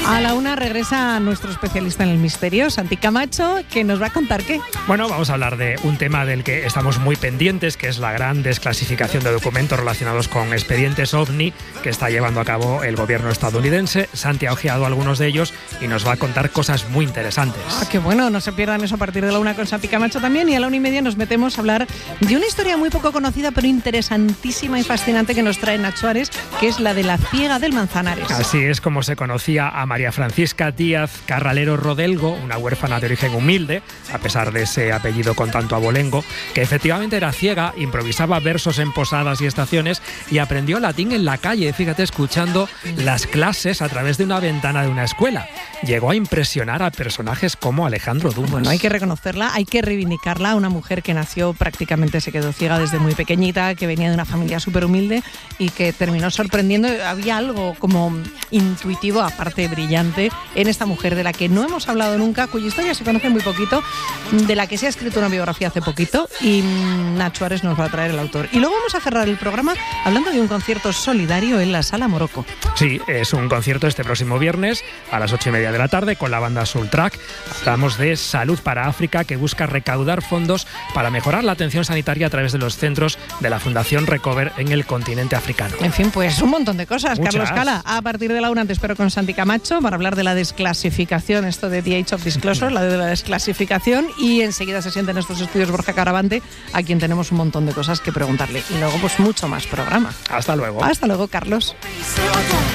A la una regresa nuestro especialista en el misterio, Santi Camacho, que nos va a contar qué. Bueno, vamos a hablar de un tema del que estamos muy pendientes, que es la gran desclasificación de documentos relacionados con expedientes OVNI que está llevando a cabo el gobierno estadounidense. Santi ha ojeado algunos de ellos y nos va a contar cosas muy interesantes. Qué bueno, no se pierdan eso a partir de la una con Santi Camacho también. Y a la 1:30 nos metemos a hablar de una historia muy poco conocida, pero interesantísima y fascinante que nos trae Nacho Ares, que es la de la ciega del Manzanares. Así es como se conocía a María Francisca Díaz Carralero Rodelgo, una huérfana de origen humilde, a pesar de ese apellido con tanto abolengo, que efectivamente era ciega, improvisaba versos en posadas y estaciones y aprendió latín en la calle, fíjate, escuchando las clases a través de una ventana de una escuela. Llegó a impresionar a personajes como Alejandro Dumas. Bueno, hay que reconocerla, hay que reivindicarla, una mujer que nació prácticamente, se quedó ciega desde muy pequeñita, que venía de una familia súper humilde y que terminó sorprendiendo. Había algo como intuitivo, aparte brillante, en esta mujer de la que no hemos hablado nunca, cuya historia se conoce muy poquito, de la que se ha escrito una biografía hace poquito, y Nacho Ares nos va a traer el autor. Y luego vamos a cerrar el programa hablando de un concierto solidario en la Sala Morocco. Sí, es un concierto este próximo viernes a las 8:30 de la tarde con la banda Soul Track. Hablamos de Salud para África, que busca recaudar fondos para mejorar la atención sanitaria a través de los centros de la Fundación Recover en el continente africano. En fin, pues un montón de cosas. Muchas. Carlos Cala, a partir de la una te espero con Santi Camacho para hablar de la desclasificación, esto de The Age of Disclosure, la de la desclasificación, y enseguida se siente en estos estudios Borja Caravante, a quien tenemos un montón de cosas que preguntarle. Y luego pues mucho más programa. Hasta luego. Hasta luego, Carlos.